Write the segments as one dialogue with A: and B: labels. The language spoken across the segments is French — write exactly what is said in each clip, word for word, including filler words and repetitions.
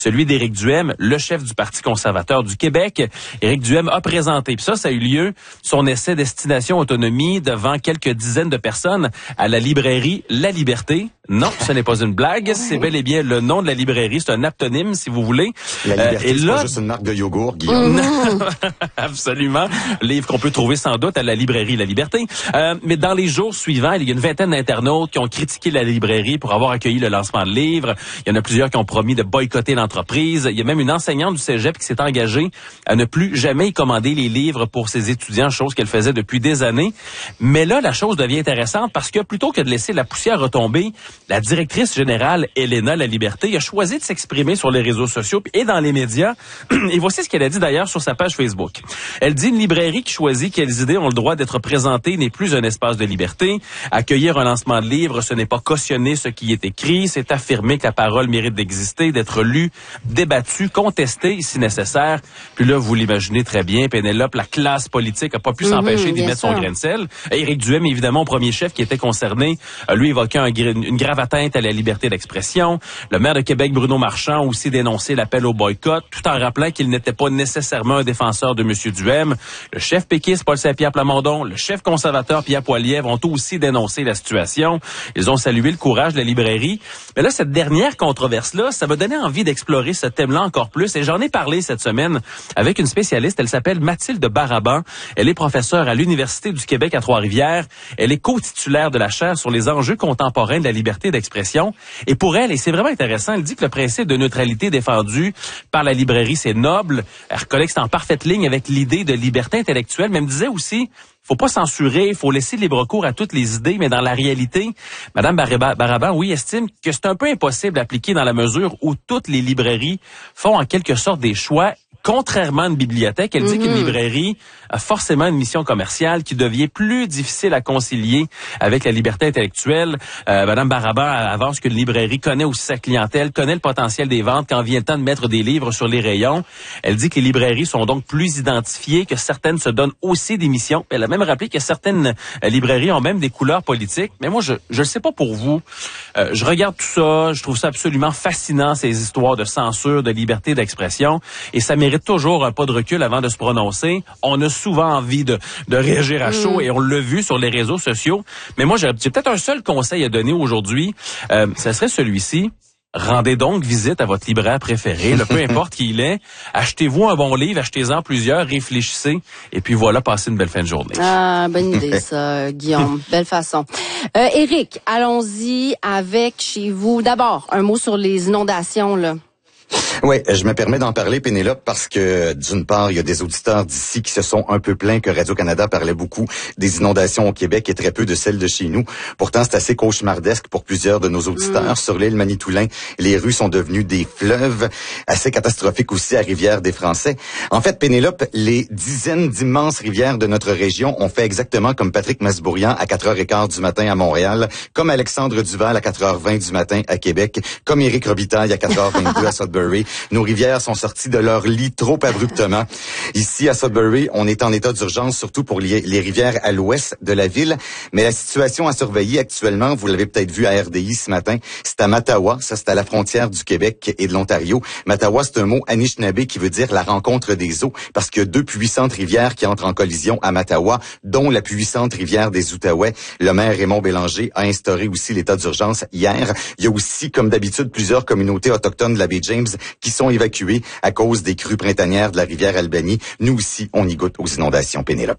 A: celui d'Éric Duhaime, le chef du Parti conservateur du Québec. Éric Duhaime a présenté, puis ça, ça a eu lieu, son essai Destination Autonomie devant quelques dizaines de personnes à la librairie La Liberté. Non, ce n'est pas une blague, c'est bel et bien le nom de la librairie, c'est un aptonyme, si vous voulez.
B: La Liberté, euh, et c'est là... pas juste une marque de yogourt, Guillaume.
A: Mmh. Absolument. Livre qu'on peut trouver sans doute à la librairie La Liberté. Euh, mais dans les jours suivants, il y a une vingtaine d'internautes qui ont critiqué la librairie pour avoir accueilli le lancement de livres. Il y en a plusieurs qui ont promis de boycotter l'entreprise. Il y a même une enseignante du cégep qui s'est engagée à ne plus jamais y commander les livres pour ses étudiants, chose qu'elle faisait depuis des années. Mais là, la chose devient intéressante parce que plutôt que de laisser la poussière retomber, la directrice générale, Elena La Liberté, a choisi de s'exprimer sur les réseaux sociaux et dans les médias. Et voici ce qu'elle a dit d'ailleurs sur sa page Facebook. Elle dit: une librairie qui choisit quelles idées ont le droit d'être présentées n'est plus un espace de liberté. Accueillir un lancement de livre, ce n'est pas cautionner ce qui est écrit, c'est affirmer que la parole mérite d'exister, d'être lue, débattue, contestée si nécessaire. Puis là, vous l'imaginez très bien, Pénélope, la classe politique a pas pu mmh, s'empêcher d'y mettre sûr. son grain de sel. Éric Duhaime, évidemment, premier chef qui était concerné, lui évoquait un, une grave atteinte à la liberté d'expression. Le maire de Québec, Bruno Marchand, a aussi dénoncé l'appel au boycott, tout en rappelant qu'il n'était pas nécessairement un défenseur de M. Duhaime. Le chef péquiste, Paul Saint-Pierre Plamondon, le chef conservateur, Pierre Poilievre, ont aussi dénoncé la situation. Ils ont salué le courage de la librairie. Mais là, cette dernière controverse-là, ça m'a donné envie d'explorer ce thème-là encore plus. Et j'en ai parlé cette semaine avec une spécialiste. Elle s'appelle Mathilde Baraban. Elle est professeure à l'Université du Québec à Trois-Rivières. Elle est co-titulaire de la chaire sur les enjeux contemporains de la liberté d'expression. Et pour elle, et c'est vraiment intéressant, elle dit que le principe de neutralité défendu par la librairie, c'est noble. Elle reconnaît que c'est en parfaite ligne avec l'idée de liberté intellectuelle, mais elle me disait aussi, faut pas censurer, il faut laisser libre cours à toutes les idées, mais dans la réalité, Mme Baraban, oui, estime que c'est un peu impossible d'appliquer dans la mesure où toutes les librairies font en quelque sorte des choix. Contrairement à une bibliothèque, elle dit mm-hmm. qu'une librairie a forcément une mission commerciale qui devient plus difficile à concilier avec la liberté intellectuelle. Euh, Madame Baraban avance qu'une librairie connaît aussi sa clientèle, connaît le potentiel des ventes quand vient le temps de mettre des livres sur les rayons. Elle dit que les librairies sont donc plus identifiées, que certaines se donnent aussi des missions. Elle a même rappelé que certaines euh, librairies ont même des couleurs politiques. Mais moi, je je sais pas pour vous. Euh, je regarde tout ça, je trouve ça absolument fascinant, ces histoires de censure, de liberté d'expression, et ça mérite toujours un pas de recul avant de se prononcer. On a souvent envie de, de réagir à chaud mmh. et on l'a vu sur les réseaux sociaux. Mais moi, j'ai, j'ai peut-être un seul conseil à donner aujourd'hui. Euh, ce serait celui-ci. Rendez donc visite à votre libraire préféré, là, peu importe qui il est. Achetez-vous un bon livre, achetez-en plusieurs, réfléchissez, et puis voilà, passez une belle fin de journée.
C: Ah, bonne idée ça, Guillaume. Belle façon. Euh, Éric, allons-y avec chez vous. D'abord, un mot sur les inondations, là.
B: Oui, je me permets d'en parler, Pénélope, parce que d'une part, il y a des auditeurs d'ici qui se sont un peu plaints que Radio-Canada parlait beaucoup des inondations au Québec et très peu de celles de chez nous. Pourtant, c'est assez cauchemardesque pour plusieurs de nos auditeurs. Mmh. Sur l'île Manitoulin, les rues sont devenues des fleuves, assez catastrophiques aussi à Rivière-des-Français. En fait, Pénélope, les dizaines d'immenses rivières de notre région ont fait exactement comme Patrick Masbourian à quatre heures quinze du matin à Montréal, comme Alexandre Duval à quatre heures vingt du matin à Québec, comme Éric Robitaille à quatre heures vingt-deux à Sudbury. Nos rivières sont sorties de leur lit trop abruptement. Ici, à Sudbury, on est en état d'urgence, surtout pour les, les rivières à l'ouest de la ville. Mais la situation à surveiller actuellement, vous l'avez peut-être vu à R D I ce matin, c'est à Mattawa. Ça, c'est à la frontière du Québec et de l'Ontario. Mattawa, c'est un mot anishinaabe qui veut dire la rencontre des eaux, parce qu'il y a deux puissantes rivières qui entrent en collision à Mattawa, dont la puissante rivière des Outaouais. Le maire Raymond Bélanger a instauré aussi l'état d'urgence hier. Il y a aussi, comme d'habitude, plusieurs communautés autochtones de la baie James qui sont évacuées à cause des crues printanières de la rivière Albany. Nous aussi, on y goûte aux inondations, Pénélope.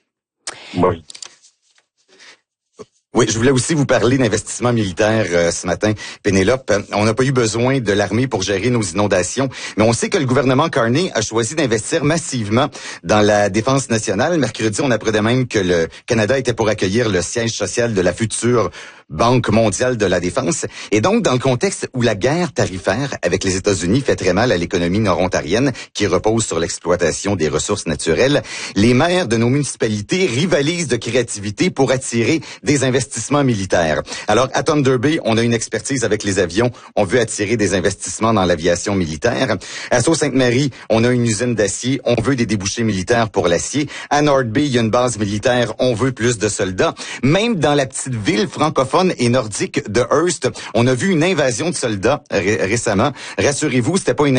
B: Oui. Oui, je voulais aussi vous parler d'investissement militaire euh, ce matin, Pénélope. On n'a pas eu besoin de l'armée pour gérer nos inondations, mais on sait que le gouvernement Carney a choisi d'investir massivement dans la défense nationale. Mercredi, on apprenait même que le Canada était pour accueillir le siège social de la future Banque mondiale de la défense. Et donc, dans le contexte où la guerre tarifaire avec les États-Unis fait très mal à l'économie nord-ontarienne, qui repose sur l'exploitation des ressources naturelles, les maires de nos municipalités rivalisent de créativité pour attirer des investissements militaires. Alors, à Thunder Bay, on a une expertise avec les avions. On veut attirer des investissements dans l'aviation militaire. À Sault-Sainte-Marie, on a une usine d'acier. On veut des débouchés militaires pour l'acier. À North Bay, il y a une base militaire. On veut plus de soldats. Même dans la petite ville francophone et nordique de Hearst, on a vu une invasion de soldats ré- récemment. Rassurez-vous, c'était pas une